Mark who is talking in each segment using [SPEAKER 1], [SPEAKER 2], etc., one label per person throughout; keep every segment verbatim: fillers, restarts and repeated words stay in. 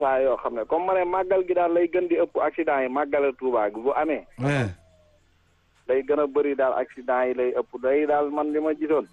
[SPEAKER 1] saa yoo xam ne comme ma ne màggal gi daal lay gën di ëpp accident yi màggal Tuubaa gi bu amee. day gën a bëri daal accident yi lay ëpp day daal man li ma gisoon.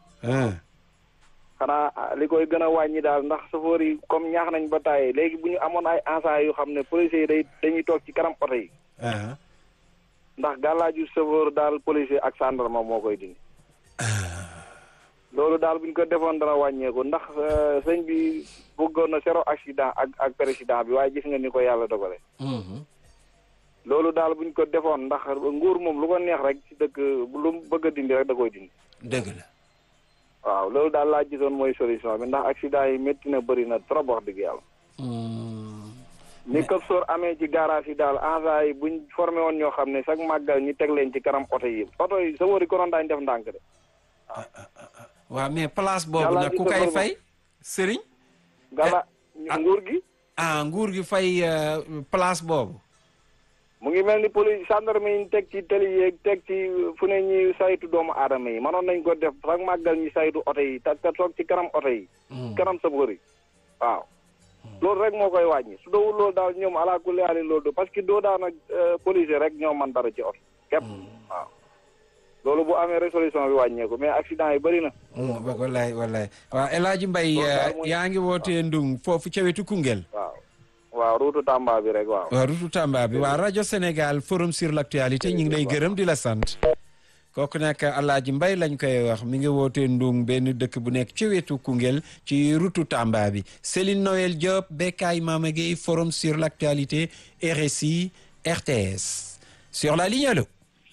[SPEAKER 1] xanaa li koy gën a wàññi daal ndax chauffeur yi comme ñaax nañ ba tàyyi léegi bu ñu amoon ay agents yu xam ne policiers yi day dañuy toog ci kanam oto yi. ndax gàllaaju chauffeur daal policier ak gendarme moo koy dindi. loolu daal bu ñu ko defoon dana wàññeeku ndax sëñ bi bëggoon na zéro accident ak ak président bi waaye gis nga ni ko yàlla dogale. loolu daal bu ñu ko defoon ndax nguur moom lu ko neex rek ci dëkk lu mu bëgg a dindi rek da koy dindi.
[SPEAKER 2] dëgg la.
[SPEAKER 1] waaw loolu daal laa gisoon mooy solution bi ndax accident yi métti na bëri na trop wax dëgg yàlla. ni këp soor amee ci garage yi daal agents yi buñ formé woon ñoo xam ne chaque màggal ñu teg leen ci kanam oto yi oto yi sa wóor yi konoon daañu def ndànk de.
[SPEAKER 2] waaw mais place boobu nag ku koy fay Serigne.
[SPEAKER 1] gala nguur gi.
[SPEAKER 2] ah nguur gi fay place boobu.
[SPEAKER 1] mu ngi mel ni police gendarme yi ñu teg ci télé yeeg teg ci fu ne ñuy saytu doomu aadama yi mënoon nañ ko def sax màggal ñi saytu oto yi te te toog ci kanam oto yi. kanam sa bëri waaw. loolu rek moo koy wàññi su doowul loolu daal ñoom ala kulli aali loolu do parce que doo daan ak police rek ñoo man dara ci oto képp waaw. loolu bu amee résolution bi wàññeeku mais accident yi bëri na.
[SPEAKER 2] wallaay wallaay waaw El Hadj Mbaye yaa ngi wootee Ndung foofu ca wetu Koungheul.
[SPEAKER 1] waaw waaw ruutu Tamba bi rek waaw.
[SPEAKER 2] waaw ruutu Tamba bi waa rajo Sénégal forum sur l' actualité ñu ngi lay gërëm di la sant. kooku nag El Hadj Mbaye lañ koy wax mi ngi wootee Ndung benn dëkk bu nekk ci wetu Koungheul ci ruutu Tamba bi Céline Noël Diop Bekay Mama Gueye forum sur l' actualité R S I R T S sur la ligne allo.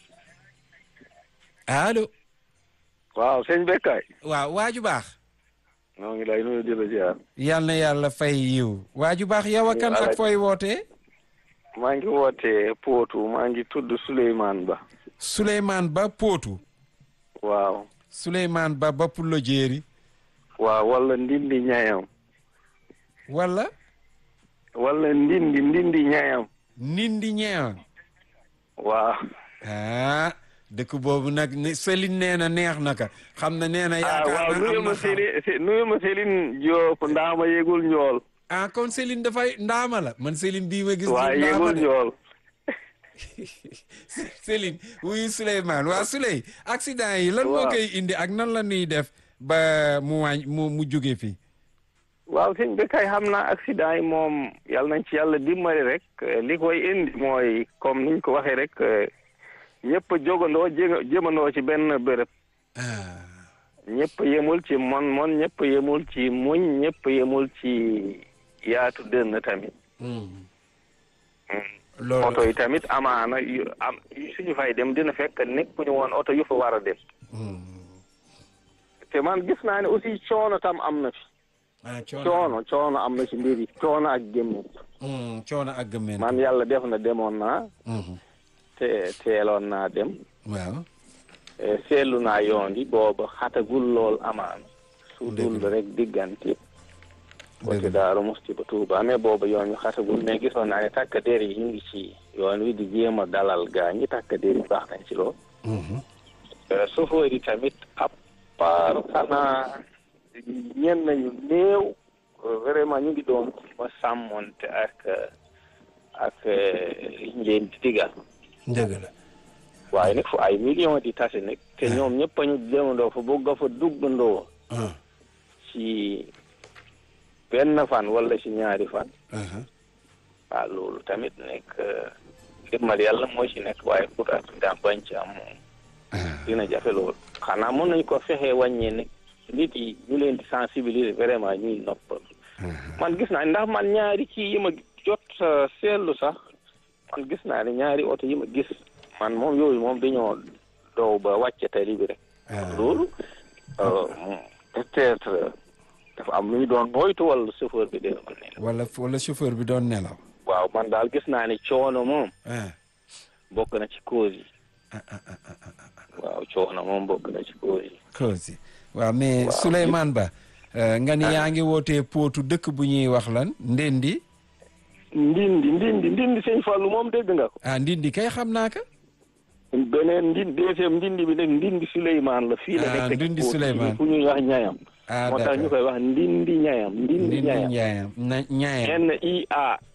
[SPEAKER 2] allo.
[SPEAKER 3] waaw sëñ Bekay.
[SPEAKER 2] waaw waaju baax.
[SPEAKER 3] ñoo ngi lay nuyu di la ziar.
[SPEAKER 2] yal na yàlla fay yiw waaju baax yow a kan ak fooy wootee.
[SPEAKER 3] maa ngi wootee Pootu maa ngi tudd Souleymane Ba.
[SPEAKER 2] Souleymane Ba Pootu.
[SPEAKER 3] waaw.
[SPEAKER 2] Souleymane Ba ba Pulo Jéeri.
[SPEAKER 3] waaw wala Ndindi Ñayam.
[SPEAKER 2] wala.
[SPEAKER 3] wala Ndindi Ndindi Ñayam.
[SPEAKER 2] Ndindi Ñayam.
[SPEAKER 3] waaw.
[SPEAKER 2] ah. dëkk boobu nag ne Céline nee na neex na ka xam na nee na yaakaar
[SPEAKER 3] waaw nuyu ma Céline nuyu ma Céline Diop ndaama yegul njool.
[SPEAKER 2] ah kon Céline dafay ndaama la man Céline bii ma gis.
[SPEAKER 3] waaw yegul njool.
[SPEAKER 2] Céline wuyu Souleymane waa Souley accident yi lan moo koy indi ak nan la ñuy def ba mu wàññ mu mu jóge fii.
[SPEAKER 3] waaw sëñ bi kay xam naa accident yi moom yàlla nañ ci yàlla dimbali rek li koy indi mooy comme niñ ko waxee rek. ñëpp a jógandoo jé jëmandoo ci benn béréb. ñëpp yemul ci mon mon ñëpp yemul ci muñ ñëpp yemul ci yaatu dënn tamit.
[SPEAKER 2] loolu
[SPEAKER 3] oto yi tamit amaana yu am suñu fay dem dina fekk nekkuñu woon oto yu fa war a dem. te man gis naa ne aussi coono tam am na fi. coono coono am na ci mbir yi coono ak gémmen.
[SPEAKER 2] coono ak gémmen.
[SPEAKER 3] man yàlla def na demoon naa. te teeloon naa dem.
[SPEAKER 2] waaw.
[SPEAKER 3] seetlu naa yoon yi booba xatagul lool amaan. su dul rek diggante. côté Daaru Musti ba Tuuba mais booba yoon wi xatagul mais gisoon naa ne takk der yi ñu ngi ci yoon wi di jéem a dalal gaa ñi takk der yi baax nañ ci lool. chauffeur yi tamit à part xanaa ñenn nañu néew vraiment ñu ngi doon ma sàmmonte ak ak liñ leen di digal.
[SPEAKER 2] dëgg la.
[SPEAKER 3] waaye nag fu ay millions di tase nag te ñoom ñëpp a ñu demandoo fa bëgg a fa duggandoo. ci benn fan wala ci ñaari fan. waaw loolu tamit nekk ndimbal yàlla moo ci nekk waaye pour accident bañ ci am moom. dina jafe loolu. xanaa mën nañu ko fexee wàññee ne nit yi ñu leen di sensibiliser vraiment ñuy noppal. man gis naa ndax man ñaari kii yi ma jot seetlu sax. man gis naa ne ñaari oto yi ma gis man moom yooyu moom dañoo dow ba wàcce tali bi rek. loolu peut-être dafa am lu ñu doon moytu wala chauffeur bi doon nelaw.
[SPEAKER 2] wala wala chauffeur bi doon nelaw.
[SPEAKER 3] waaw man daal gis naa ne coono moom. bokk na ci cause yi. waaw coono moom bokk na ci cause yi.
[SPEAKER 2] cause yi waaw mais Souleymane Ba. nga ni yaa ngi wootee Pootu dëkk bu ñuy wax lan Ndendi.
[SPEAKER 3] ndindi ndindi ndindi sëñ Fallou moom dégg nga ko.
[SPEAKER 2] ah ndindi kay xam naa ko.
[SPEAKER 3] beneen ndindi deuxième ndindi bi nag ndindi Souleymane la. fii la nekk
[SPEAKER 2] ndindi Souleymane
[SPEAKER 3] fu ñuy wax ñayam.
[SPEAKER 2] ah
[SPEAKER 3] moo tax ñu
[SPEAKER 2] d'accord
[SPEAKER 3] koy wax ndindi ñayam ndindi
[SPEAKER 2] ndindi
[SPEAKER 3] ñayam
[SPEAKER 2] ñaayam na ñaayam
[SPEAKER 3] N I A